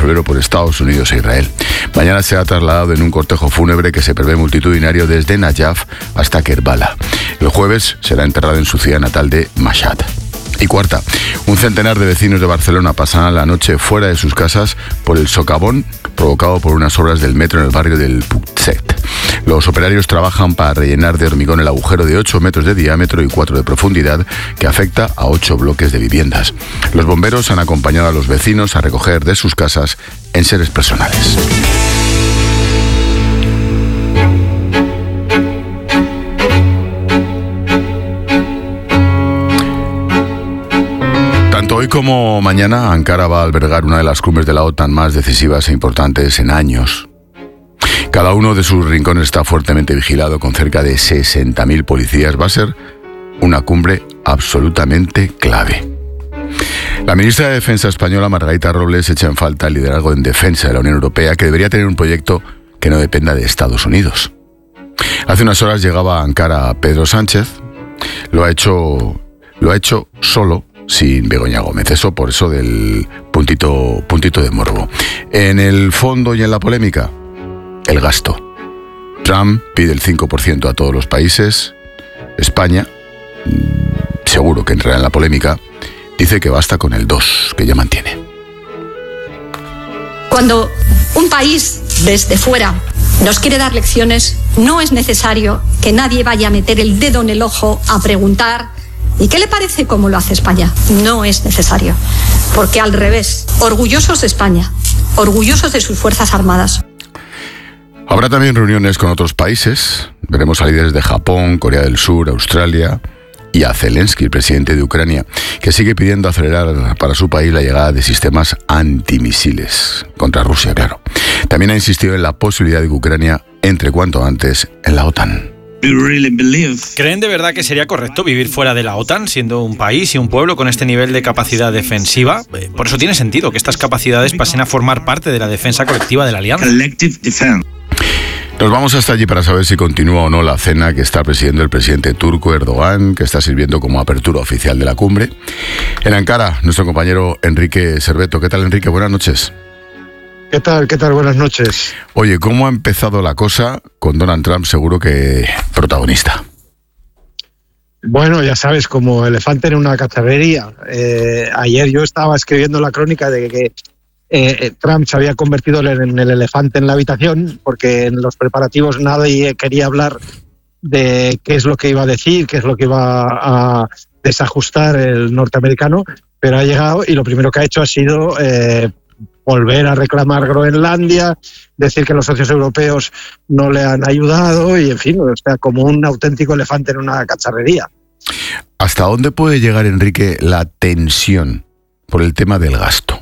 febrero por Estados Unidos e Israel. Mañana será trasladado en un cortejo fúnebre que se prevé multitudinario desde Nayaf hasta Kerbala. El jueves será enterrado en su ciudad natal de Mashhad. Y cuarta, un centenar de vecinos de Barcelona pasarán la noche fuera de sus casas por el socavón provocado por unas obras del metro en el barrio del Putset. Los operarios trabajan para rellenar de hormigón el agujero de 8 metros de diámetro y 4 de profundidad que afecta a 8 bloques de viviendas. Los bomberos han acompañado a los vecinos a recoger de sus casas enseres personales. Tanto hoy como mañana, Ankara va a albergar una de las cumbres de la OTAN más decisivas e importantes en años. Cada uno de sus rincones está fuertemente vigilado con cerca de 60.000 policías. Va a ser una cumbre absolutamente clave. La ministra de Defensa española, Margarita Robles, echa en falta el liderazgo en defensa de la Unión Europea, que debería tener un proyecto que no dependa de Estados Unidos. Hace unas horas llegaba a Ankara Pedro Sánchez. Lo ha hecho solo, sin Begoña Gómez. Eso por eso del puntito de morbo. En el fondo y en la polémica, el gasto. Trump pide el 5% a todos los países. España, seguro que entrará en la polémica, dice que basta con el 2%, que ya mantiene. Cuando un país desde fuera nos quiere dar lecciones, no es necesario que nadie vaya a meter el dedo en el ojo a preguntar ¿y qué le parece cómo lo hace España? No es necesario, porque al revés, orgullosos de España, orgullosos de sus Fuerzas Armadas. Habrá también reuniones con otros países. Veremos a líderes de Japón, Corea del Sur, Australia y a Zelensky, el presidente de Ucrania, que sigue pidiendo acelerar para su país la llegada de sistemas antimisiles contra Rusia, claro. También ha insistido en la posibilidad de que Ucrania entre cuanto antes en la OTAN. ¿Creen de verdad que sería correcto vivir fuera de la OTAN, siendo un país y un pueblo con este nivel de capacidad defensiva? Por eso tiene sentido que estas capacidades pasen a formar parte de la defensa colectiva de la alianza. Nos vamos hasta allí para saber si continúa o no la cena que está presidiendo el presidente turco Erdogan, que está sirviendo como apertura oficial de la cumbre. En Ankara, nuestro compañero Enrique Cerveto. ¿Qué tal, Enrique? Buenas noches. ¿Qué tal? Buenas noches. Oye, ¿cómo ha empezado la cosa con Donald Trump seguro que protagonista? Bueno, ya sabes, como elefante en una cacharrería. Ayer yo estaba escribiendo la crónica de que Trump se había convertido en el elefante en la habitación, porque en los preparativos nadie quería hablar de qué es lo que iba a decir, qué es lo que iba a desajustar el norteamericano, pero ha llegado y lo primero que ha hecho ha sido volver a reclamar Groenlandia, decir que los socios europeos no le han ayudado y, en fin, o sea, como un auténtico elefante en una cacharrería. ¿Hasta dónde puede llegar, Enrique, la tensión por el tema del gasto?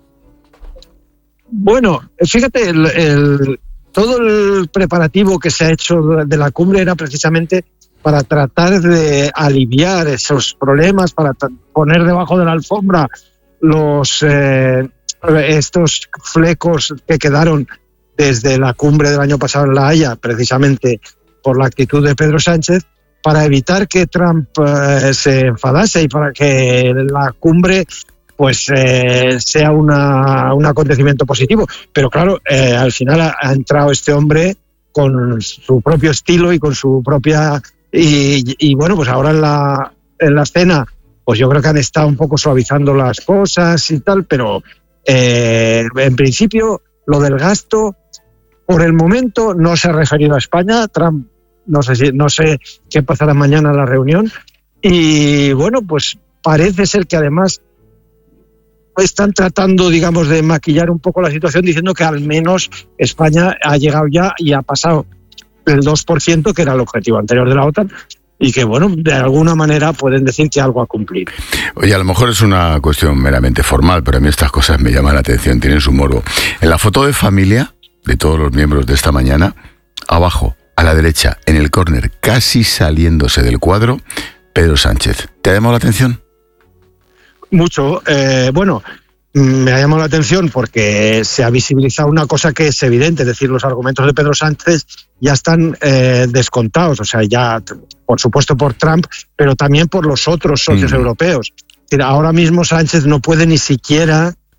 Bueno, fíjate, todo el preparativo que se ha hecho de la cumbre era precisamente para tratar de aliviar esos problemas, para poner debajo de la alfombra estos flecos que quedaron desde la cumbre del año pasado en La Haya, precisamente por la actitud de Pedro Sánchez, para evitar que Trump se enfadase y para que la cumbre pues sea un acontecimiento positivo. Pero claro, al final ha entrado este hombre con su propio estilo y con su propia... Y bueno, pues ahora en la cena, pues yo creo que han estado un poco suavizando las cosas y tal, pero en principio lo del gasto, por el momento no se ha referido a España. Trump, no sé qué pasará mañana en la reunión. Y bueno, pues parece ser que además están tratando, digamos, de maquillar un poco la situación, diciendo que al menos España ha llegado ya y ha pasado el 2%, que era el objetivo anterior de la OTAN, y que, bueno, de alguna manera pueden decir que algo ha cumplido. Oye, a lo mejor es una cuestión meramente formal, pero a mí estas cosas me llaman la atención, tienen su morbo. En la foto de familia de todos los miembros de esta mañana, abajo, a la derecha, en el córner, casi saliéndose del cuadro, Pedro Sánchez. ¿Te ha llamado la atención? Mucho. Bueno, me ha llamado la atención porque se ha visibilizado una cosa que es evidente, es decir, los argumentos de Pedro Sánchez ya están descontados, o sea, ya, por supuesto, por Trump, pero también por los otros socios europeos. Es decir, ahora mismo Sánchez no puede ni siquiera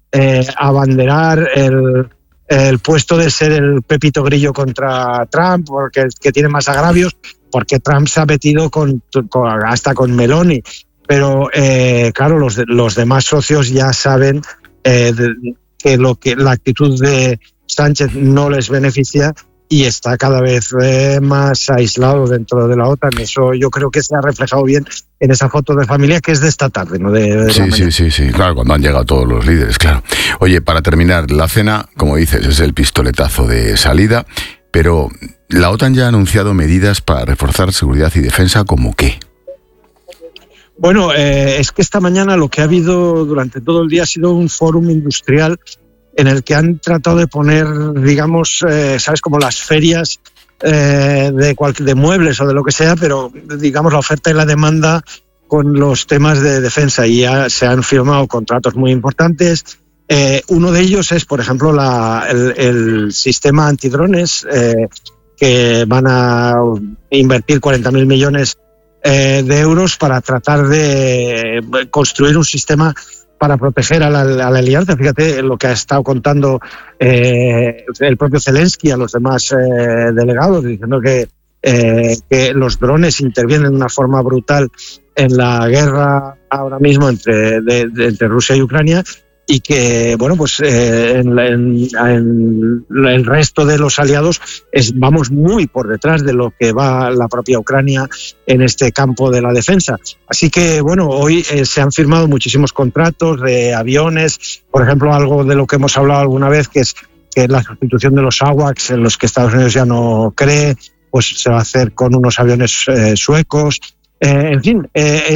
abanderar el puesto de ser el Pepito Grillo contra Trump, porque el que tiene más agravios, porque Trump se ha metido hasta con Meloni. Pero claro, los demás socios ya saben que la actitud de Sánchez no les beneficia y está cada vez más aislado dentro de la OTAN. Eso yo creo que se ha reflejado bien en esa foto de familia que es de esta tarde, ¿no? Sí, claro, cuando han llegado todos los líderes, claro. Oye, para terminar, la cena, como dices, es el pistoletazo de salida, pero la OTAN ya ha anunciado medidas para reforzar seguridad y defensa, ¿como qué? Bueno, es que esta mañana lo que ha habido durante todo el día ha sido un fórum industrial en el que han tratado de poner, digamos, ¿sabes? Como las ferias de muebles o de lo que sea, pero digamos la oferta y la demanda con los temas de defensa, y ya se han firmado contratos muy importantes. Uno de ellos es, por ejemplo, el sistema antidrones, que van a invertir 40.000 millones de euros para tratar de construir un sistema para proteger a la alianza. Fíjate lo que ha estado contando el propio Zelensky a los demás delegados, diciendo que los drones intervienen de una forma brutal en la guerra ahora mismo entre Rusia y Ucrania, y que bueno, pues en el resto de los aliados vamos muy por detrás de lo que va la propia Ucrania en este campo de la defensa. Así que bueno, hoy se han firmado muchísimos contratos de aviones, por ejemplo, algo de lo que hemos hablado alguna vez, que es la sustitución de los AWACS, en los que Estados Unidos ya no cree, pues se va a hacer con unos aviones suecos. En fin,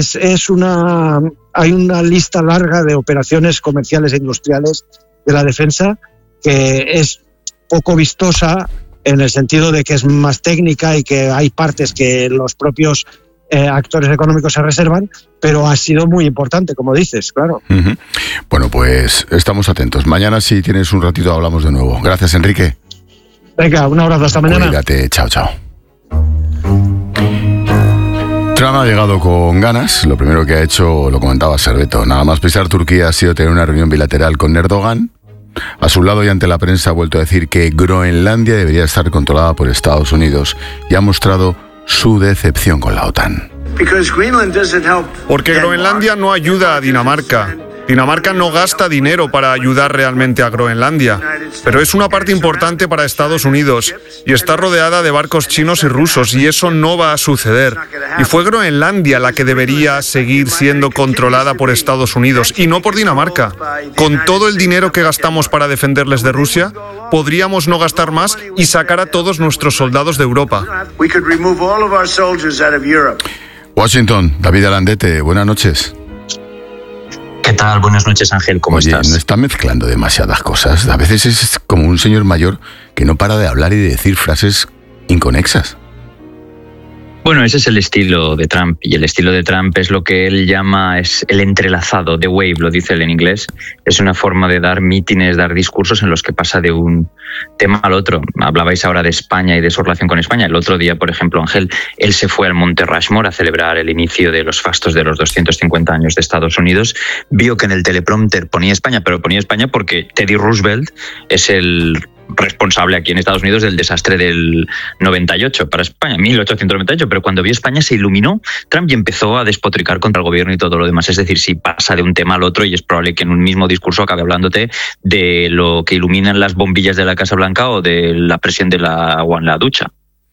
hay una lista larga de operaciones comerciales e industriales de la defensa que es poco vistosa, en el sentido de que es más técnica y que hay partes que los propios actores económicos se reservan, pero ha sido muy importante, como dices, claro. Uh-huh. Bueno, pues estamos atentos. Mañana, si tienes un ratito, hablamos de nuevo. Gracias, Enrique. Venga, un abrazo, hasta mañana. Cuídate, chao. Trump ha llegado con ganas. Lo primero que ha hecho, lo comentaba Serveto, nada más pisar Turquía ha sido tener una reunión bilateral con Erdogan. A su lado y ante la prensa ha vuelto a decir que Groenlandia debería estar controlada por Estados Unidos y ha mostrado su decepción con la OTAN. Porque Groenlandia no ayuda a Dinamarca. Dinamarca no gasta dinero para ayudar realmente a Groenlandia, pero es una parte importante para Estados Unidos y está rodeada de barcos chinos y rusos, y eso no va a suceder. Y fue Groenlandia la que debería seguir siendo controlada por Estados Unidos y no por Dinamarca. Con todo el dinero que gastamos para defenderles de Rusia, podríamos no gastar más y sacar a todos nuestros soldados de Europa. Washington, David Alandete, buenas noches. ¿Qué tal? Buenas noches, Ángel, ¿cómo estás? ¿No está mezclando demasiadas cosas? A veces es como un señor mayor que no para de hablar y de decir frases inconexas. Bueno, ese es el estilo de Trump, y el estilo de Trump es lo que él llama es el entrelazado, the wave, lo dice él en inglés. Es una forma de dar mítines, dar discursos en los que pasa de un tema al otro. Hablabais ahora de España y de su relación con España. El otro día, por ejemplo, Ángel, él se fue al Monte Rushmore a celebrar el inicio de los fastos de los 250 años de Estados Unidos. Vio que en el teleprompter ponía España, pero ponía España porque Teddy Roosevelt es el responsable aquí en Estados Unidos del desastre del 98 para España, 1898, pero cuando vio España se iluminó Trump y empezó a despotricar contra el gobierno y todo lo demás. Es decir, si pasa de un tema al otro, y es probable que en un mismo discurso acabe hablándote de lo que iluminan las bombillas de la Casa Blanca o de la presión del agua en la ducha.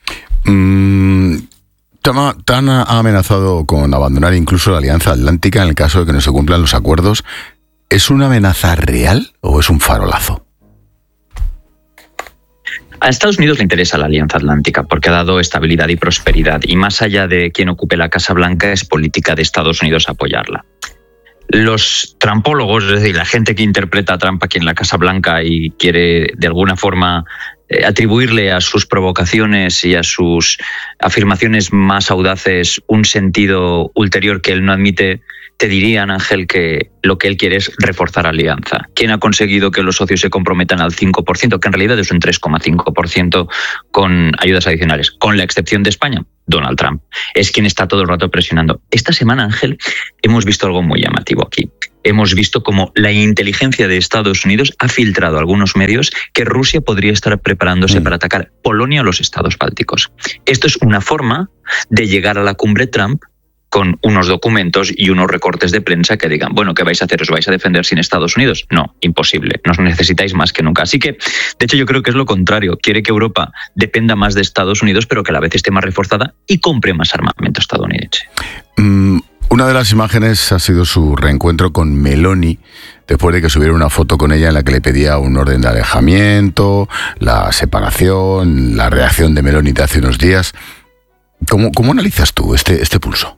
Tan ha amenazado con abandonar incluso la Alianza Atlántica en el caso de que no se cumplan los acuerdos. ¿Es una amenaza real o es un farolazo? A Estados Unidos le interesa la Alianza Atlántica porque ha dado estabilidad y prosperidad, y más allá de quien ocupe la Casa Blanca, es política de Estados Unidos apoyarla. Los trampólogos, es decir, la gente que interpreta a Trump aquí en la Casa Blanca y quiere de alguna forma atribuirle a sus provocaciones y a sus afirmaciones más audaces un sentido ulterior que él no admite, te dirían, Ángel, que lo que él quiere es reforzar alianza. ¿Quién ha conseguido que los socios se comprometan al 5%, que en realidad es un 3,5% con ayudas adicionales, con la excepción de España? Donald Trump. Es quien está todo el rato presionando. Esta semana, Ángel, hemos visto algo muy llamativo aquí. Hemos visto cómo la inteligencia de Estados Unidos ha filtrado a algunos medios que Rusia podría estar preparándose para atacar Polonia o los estados bálticos. Esto es una forma de llegar a la cumbre Trump con unos documentos y unos recortes de prensa que digan, bueno, ¿qué vais a hacer? ¿Os vais a defender sin Estados Unidos? No, imposible. Nos necesitáis más que nunca. Así que, de hecho, yo creo que es lo contrario. Quiere que Europa dependa más de Estados Unidos, pero que a la vez esté más reforzada y compre más armamento estadounidense. Una de las imágenes ha sido su reencuentro con Meloni, después de que subiera una foto con ella en la que le pedía un orden de alejamiento, la separación, la reacción de Meloni de hace unos días. ¿Cómo analizas tú este pulso?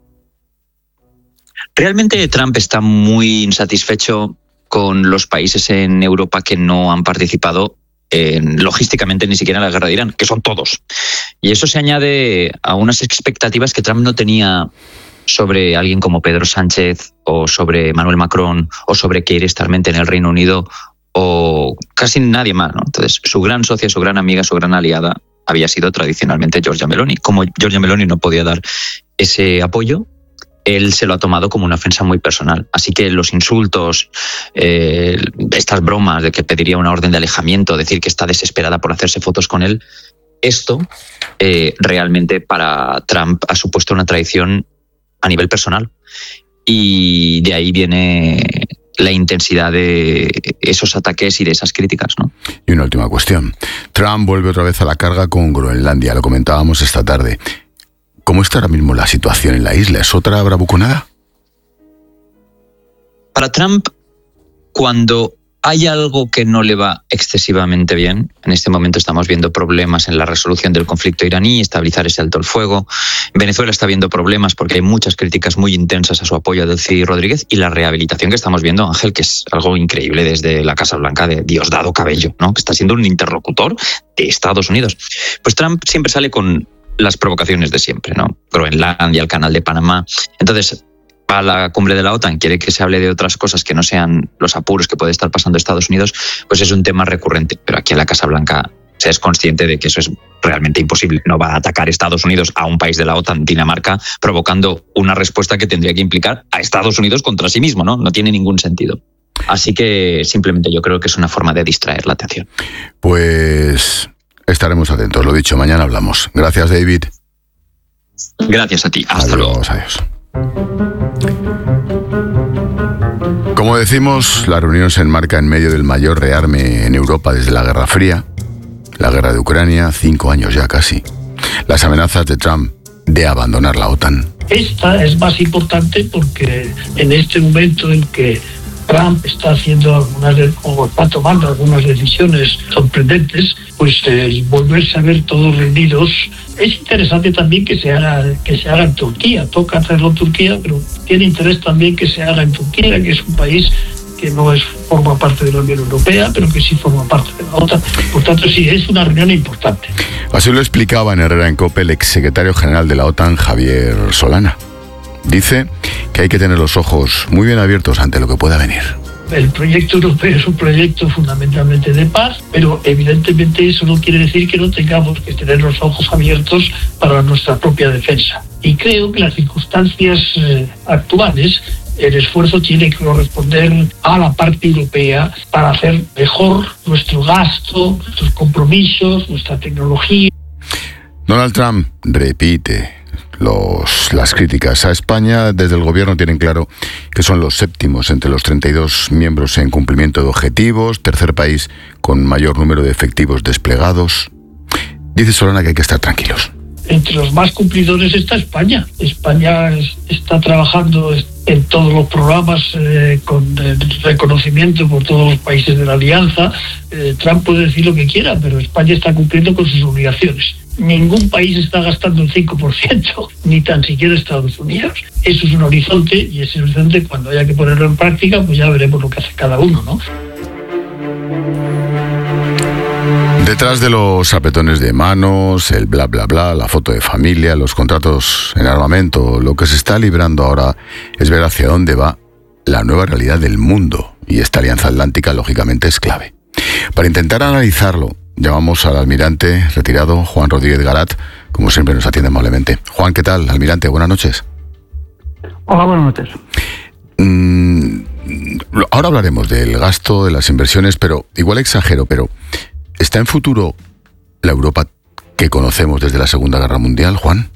Realmente Trump está muy insatisfecho con los países en Europa que no han participado logísticamente ni siquiera en la guerra de Irán, que son todos. Y eso se añade a unas expectativas que Trump no tenía sobre alguien como Pedro Sánchez o sobre Emmanuel Macron o sobre Keir Starmer en el Reino Unido o casi nadie más, ¿no? Entonces, su gran socia, su gran amiga, su gran aliada había sido tradicionalmente Giorgia Meloni. Como Giorgia Meloni no podía dar ese apoyo, él se lo ha tomado como una ofensa muy personal. Así que los insultos, estas bromas de que pediría una orden de alejamiento, decir que está desesperada por hacerse fotos con él, esto realmente para Trump ha supuesto una traición a nivel personal. Y de ahí viene la intensidad de esos ataques y de esas críticas, ¿no? Y una última cuestión. Trump vuelve otra vez a la carga con Groenlandia, lo comentábamos esta tarde. ¿Cómo está ahora mismo la situación en la isla? ¿Es otra bravuconada? Para Trump, cuando hay algo que no le va excesivamente bien, en este momento estamos viendo problemas en la resolución del conflicto iraní, estabilizar ese alto el fuego. Venezuela está viendo problemas porque hay muchas críticas muy intensas a su apoyo a Delcy Rodríguez y la rehabilitación que estamos viendo, Ángel, que es algo increíble desde la Casa Blanca de Diosdado Cabello, ¿no? Que está siendo un interlocutor de Estados Unidos. Pues Trump siempre sale con las provocaciones de siempre, ¿no? Groenlandia, el canal de Panamá. Entonces, a la cumbre de la OTAN quiere que se hable de otras cosas que no sean los apuros que puede estar pasando Estados Unidos, pues es un tema recurrente. Pero aquí en la Casa Blanca se es consciente de que eso es realmente imposible. No va a atacar Estados Unidos a un país de la OTAN, Dinamarca, provocando una respuesta que tendría que implicar a Estados Unidos contra sí mismo, ¿no? No tiene ningún sentido. Así que simplemente yo creo que es una forma de distraer la atención. Pues estaremos atentos, lo dicho, mañana hablamos. Gracias, David. Gracias a ti. Hasta luego. Adiós. Como decimos, la reunión se enmarca en medio del mayor rearme en Europa desde la Guerra Fría, la guerra de Ucrania, 5 años ya casi, las amenazas de Trump de abandonar la OTAN. Esta es más importante porque en este momento en que Trump está está tomando algunas decisiones sorprendentes, pues volverse a ver todos rendidos. Es interesante también que se haga en Turquía. Toca hacerlo en Turquía, pero tiene interés también que se haga en Turquía, que es un país que no forma parte de la Unión Europea, pero que sí forma parte de la OTAN. Por tanto, sí, es una reunión importante. Así lo explicaba en Herrera en COPE el exsecretario general de la OTAN, Javier Solana. Dice que hay que tener los ojos muy bien abiertos ante lo que pueda venir. El proyecto europeo es un proyecto fundamentalmente de paz, pero evidentemente eso no quiere decir que no tengamos que tener los ojos abiertos para nuestra propia defensa. Y creo que las circunstancias actuales, el esfuerzo tiene que corresponder a la parte europea para hacer mejor nuestro gasto, nuestros compromisos, nuestra tecnología. Donald Trump repite las críticas a España. Desde el gobierno tienen claro que son los séptimos entre los 32 miembros en cumplimiento de objetivos, tercer país con mayor número de efectivos desplegados. Dice Solana que hay que estar tranquilos. Entre los más cumplidores está España. España está trabajando en todos los programas con reconocimiento por todos los países de la alianza. Trump puede decir lo que quiera, pero España está cumpliendo con sus obligaciones. Ningún país está gastando el 5%, ni tan siquiera Estados Unidos. Eso es un horizonte, y ese horizonte, cuando haya que ponerlo en práctica, pues ya veremos lo que hace cada uno, ¿no? Detrás de los apretones de manos, el bla bla bla, la foto de familia, los contratos en armamento, lo que se está librando ahora es ver hacia dónde va la nueva realidad del mundo, y esta alianza atlántica lógicamente es clave. Para intentar analizarlo, llamamos al almirante retirado Juan Rodríguez Garat, como siempre nos atiende amablemente. Juan, ¿qué tal, almirante? Buenas noches. Hola, buenas noches. Ahora hablaremos del gasto, de las inversiones, pero igual exagero, pero ¿está en futuro la Europa que conocemos desde la Segunda Guerra Mundial, Juan?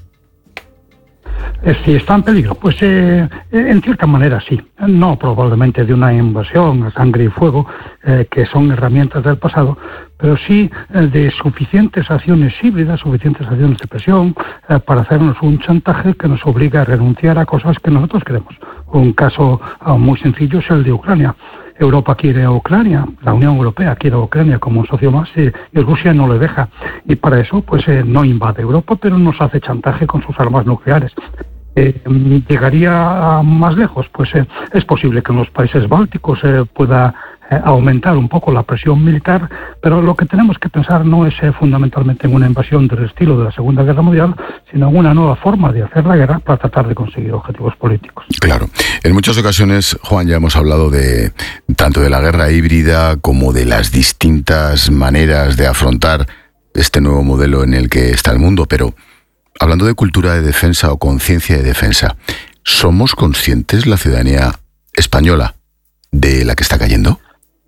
Si está en peligro, pues en cierta manera sí. No probablemente de una invasión a sangre y fuego, que son herramientas del pasado, pero sí de suficientes acciones híbridas, suficientes acciones de presión para hacernos un chantaje que nos obliga a renunciar a cosas que nosotros queremos. Un caso muy sencillo es el de Ucrania. Europa quiere a Ucrania, la Unión Europea quiere a Ucrania como un socio más y Rusia no le deja. Y para eso pues no invade Europa, pero nos hace chantaje con sus armas nucleares. ¿Llegaría más lejos? Pues es posible que en los países bálticos pueda aumentar un poco la presión militar, pero lo que tenemos que pensar no es fundamentalmente en una invasión del estilo de la Segunda Guerra Mundial, sino en una nueva forma de hacer la guerra para tratar de conseguir objetivos políticos. Claro. En muchas ocasiones, Juan, ya hemos hablado de tanto de la guerra híbrida como de las distintas maneras de afrontar este nuevo modelo en el que está el mundo, pero hablando de cultura de defensa o conciencia de defensa, ¿somos conscientes, la ciudadanía española, de la que está cayendo?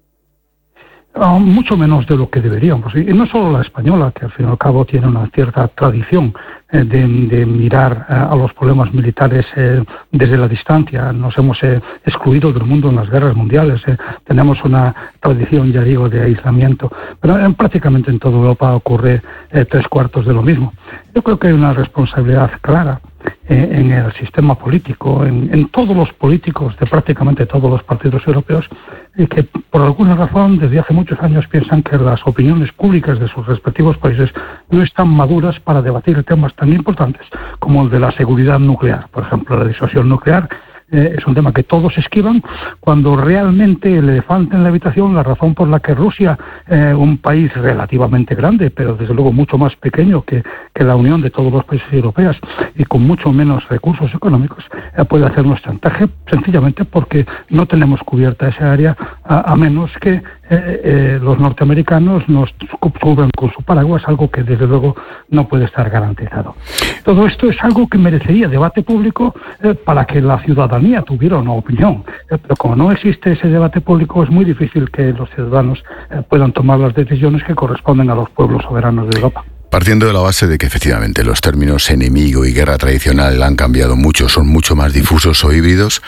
Mucho menos de lo que deberíamos. Y no solo la española, que al fin y al cabo tiene una cierta tradición de mirar a los problemas militares desde la distancia. Nos hemos excluido del mundo en las guerras mundiales. Tenemos una tradición, ya digo, de aislamiento. Pero prácticamente en toda Europa ocurre 3/4 de lo mismo. Yo creo que hay una responsabilidad clara en el sistema político, en todos los políticos de prácticamente todos los partidos europeos, y que por alguna razón desde hace muchos años piensan que las opiniones públicas de sus respectivos países no están maduras para debatir temas tan importantes como el de la seguridad nuclear. Por ejemplo, la disuasión nuclear es un tema que todos esquivan, cuando realmente el elefante en la habitación, la razón por la que Rusia, un país relativamente grande, pero desde luego mucho más pequeño que la unión de todos los países europeos y con mucho menos recursos económicos, puede hacernos chantaje sencillamente porque no tenemos cubierta esa área, a menos que los norteamericanos nos cubran con su paraguas, algo que desde luego no puede estar garantizado. Todo esto es algo que merecería debate público para que la ciudadanía tuviera una opinión, pero como no existe ese debate público, es muy difícil que los ciudadanos puedan tomar las decisiones que corresponden a los pueblos soberanos de Europa. Partiendo de la base de que efectivamente los términos enemigo y guerra tradicional han cambiado mucho, son mucho más difusos o híbridos,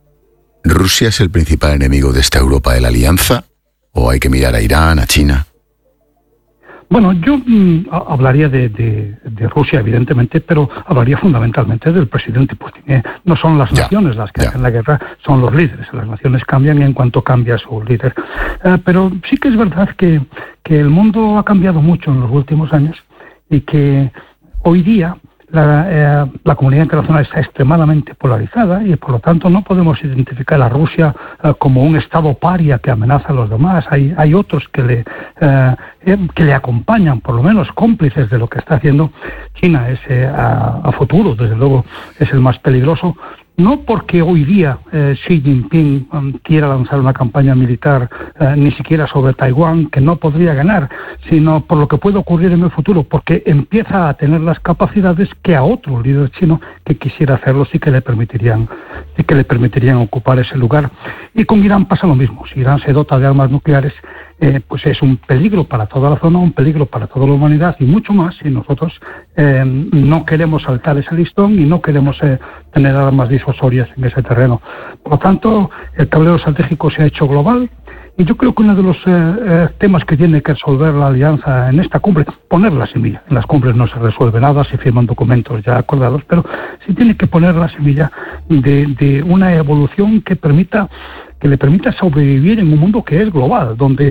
¿Rusia es el principal enemigo de esta Europa de la Alianza? ¿O hay que mirar a Irán, a China? Bueno, yo hablaría de Rusia, evidentemente, pero hablaría fundamentalmente del presidente Putin. No son las naciones las que hacen la guerra, son los líderes. Las naciones cambian en cuanto cambia su líder. Pero sí que es verdad que el mundo ha cambiado mucho en los últimos años y que hoy día la comunidad internacional está extremadamente polarizada y por lo tanto no podemos identificar a Rusia como un estado paria que amenaza a los demás. Hay otros que le acompañan, por lo menos cómplices de lo que está haciendo. China es a futuro, desde luego, es el más peligroso. No porque hoy día Xi Jinping quiera lanzar una campaña militar ni siquiera sobre Taiwán, que no podría ganar, sino por lo que puede ocurrir en el futuro, porque empieza a tener las capacidades que a otro líder chino que quisiera hacerlo sí que le permitirían ocupar ese lugar. Y con Irán pasa lo mismo. Si Irán se dota de armas nucleares, pues es un peligro para toda la zona, un peligro para toda la humanidad y mucho más si nosotros no queremos saltar ese listón y no queremos tener armas disuasorias en ese terreno. Por lo tanto, el tablero estratégico se ha hecho global y yo creo que uno de los temas que tiene que resolver la alianza en esta cumbre, poner la semilla. En las cumbres no se resuelve nada, se firman documentos ya acordados, pero sí tiene que poner la semilla de una evolución que le permita sobrevivir en un mundo que es global, donde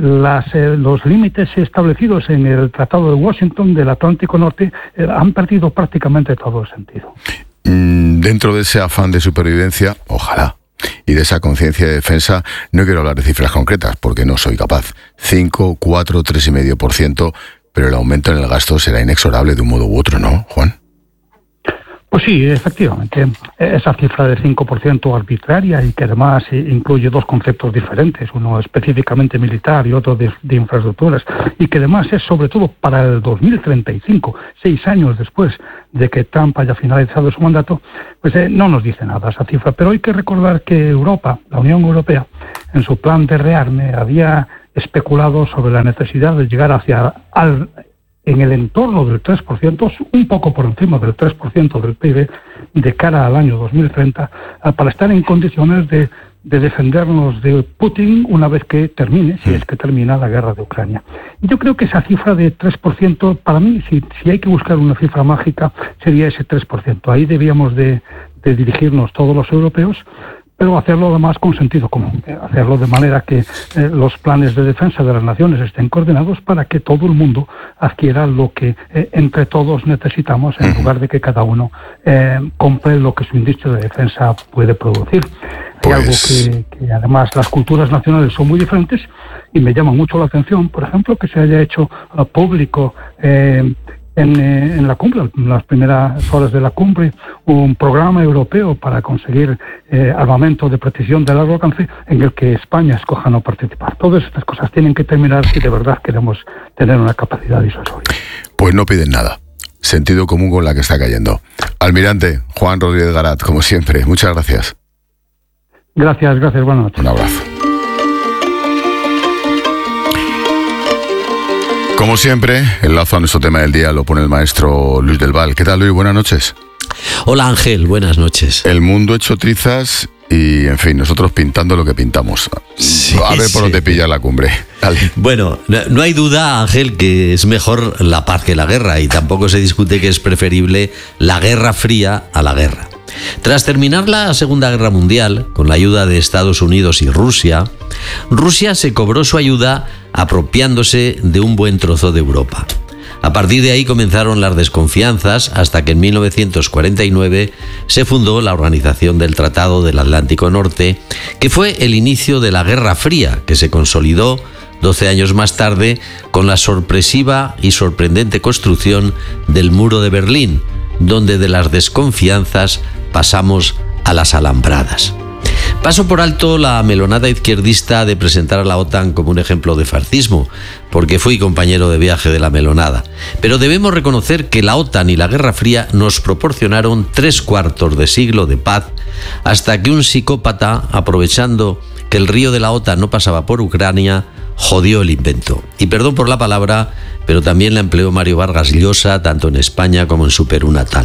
los límites establecidos en el Tratado de Washington del Atlántico Norte han perdido prácticamente todo el sentido. Dentro de ese afán de supervivencia, ojalá, Y de esa conciencia de defensa no quiero hablar de cifras concretas, porque no soy capaz. 5, 4, 3,5%, pero el aumento en el gasto será inexorable de un modo u otro, ¿no, Juan? Pues sí, efectivamente. Esa cifra de 5% arbitraria y que además incluye dos conceptos diferentes, uno específicamente militar y otro de infraestructuras, y que además es sobre todo para el 2035, 6 años después de que Trump haya finalizado su mandato, pues no nos dice nada esa cifra. Pero hay que recordar que Europa, la Unión Europea, en su plan de rearme había especulado sobre la necesidad de llegar en el entorno del 3%, un poco por encima del 3% del PIB, de cara al año 2030, para estar en condiciones de defendernos de Putin una vez que termine, si es que termina la guerra de Ucrania. Yo creo que esa cifra de 3%, para mí, si hay que buscar una cifra mágica, sería ese 3%. Ahí debíamos de dirigirnos todos los europeos, pero hacerlo además con sentido común, hacerlo de manera que los planes de defensa de las naciones estén coordinados para que todo el mundo adquiera lo que entre todos necesitamos, en lugar de que cada uno compre lo que su industria de defensa puede producir. Hay algo que además las culturas nacionales son muy diferentes y me llama mucho la atención, por ejemplo, que se haya hecho público en la cumbre, en las primeras horas de la cumbre, un programa europeo para conseguir armamento de precisión de largo alcance en el que España escoja no participar. Todas estas cosas tienen que terminar si de verdad queremos tener una capacidad disuasoria. Pues no piden nada. Sentido común con la que está cayendo. Almirante Juan Rodríguez Garat, como siempre, muchas gracias. Gracias, buenas noches. Un abrazo. Como siempre, el lazo a nuestro tema del día lo pone el maestro Luis del Val. ¿Qué tal, Luis? Buenas noches. Hola, Ángel. Buenas noches. El mundo hecho trizas y, en fin, nosotros pintando lo que pintamos. Sí, a ver por dónde pilla la cumbre. Dale. Bueno, no hay duda, Ángel, que es mejor la paz que la guerra, y tampoco se discute que es preferible la Guerra Fría a la guerra. Tras terminar la Segunda Guerra Mundial, con la ayuda de Estados Unidos y Rusia se cobró su ayuda apropiándose de un buen trozo de Europa. A partir de ahí comenzaron las desconfianzas hasta que en 1949 se fundó la Organización del Tratado del Atlántico Norte, que fue el inicio de la Guerra Fría, que se consolidó 12 años más tarde con la sorpresiva y sorprendente construcción del Muro de Berlín, donde de las desconfianzas pasamos a las alambradas. Paso por alto la melonada izquierdista de presentar a la OTAN como un ejemplo de fascismo, porque fui compañero de viaje de la melonada. Pero debemos reconocer que la OTAN y la Guerra Fría nos proporcionaron 3/4 de siglo de paz, hasta que un psicópata, aprovechando que el río de la OTAN no pasaba por Ucrania, jodió el invento. Y perdón por la palabra, pero también la empleó Mario Vargas Llosa, tanto en España como en su Perú natal.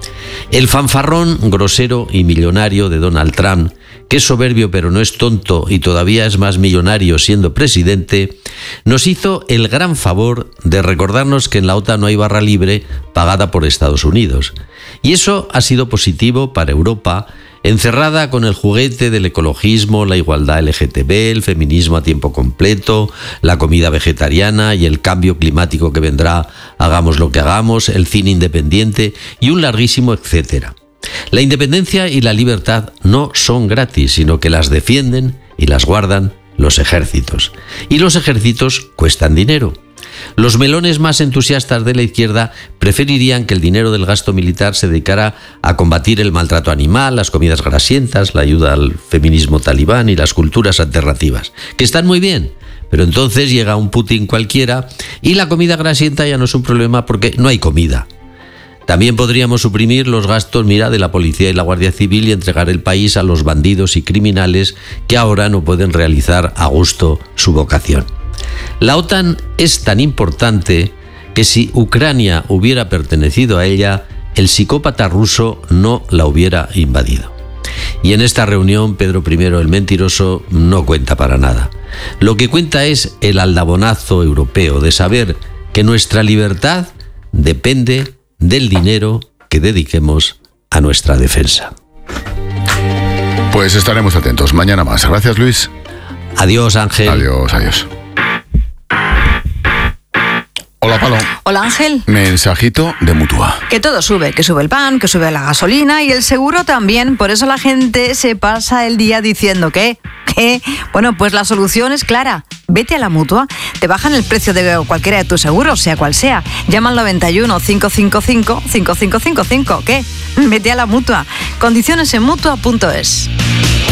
El fanfarrón grosero y millonario de Donald Trump, que es soberbio pero no es tonto y todavía es más millonario siendo presidente, nos hizo el gran favor de recordarnos que en la OTAN no hay barra libre pagada por Estados Unidos. Y eso ha sido positivo para Europa, encerrada con el juguete del ecologismo, la igualdad LGTB, el feminismo a tiempo completo, la comida vegetariana y el cambio climático que vendrá, hagamos lo que hagamos, el cine independiente y un larguísimo etcétera. La independencia y la libertad no son gratis, sino que las defienden y las guardan los ejércitos. Y los ejércitos cuestan dinero. Los melones más entusiastas de la izquierda preferirían que el dinero del gasto militar se dedicara a combatir el maltrato animal, las comidas grasientas, la ayuda al feminismo talibán y las culturas alternativas, que están muy bien, pero entonces llega un Putin cualquiera y la comida grasienta ya no es un problema porque no hay comida. También podríamos suprimir los gastos, de la policía y la Guardia Civil y entregar el país a los bandidos y criminales que ahora no pueden realizar a gusto su vocación. La OTAN es tan importante que si Ucrania hubiera pertenecido a ella, el psicópata ruso no la hubiera invadido. Y en esta reunión, Pedro I el Mentiroso no cuenta para nada. Lo que cuenta es el aldabonazo europeo de saber que nuestra libertad depende del dinero que dediquemos a nuestra defensa. Pues estaremos atentos. Mañana más. Gracias, Luis. Adiós, Ángel. Adiós. Hola. Hola, Palo. Hola, Ángel. Mensajito de Mutua. Que todo sube, que sube el pan, que sube la gasolina y el seguro también. Por eso la gente se pasa el día diciendo que... Bueno, pues la solución es clara. Vete a la Mutua. Te bajan el precio de cualquiera de tus seguros, sea cual sea. Llama al 91 555 5555. ¿Qué? Vete a la Mutua. Condiciones en Mutua.es.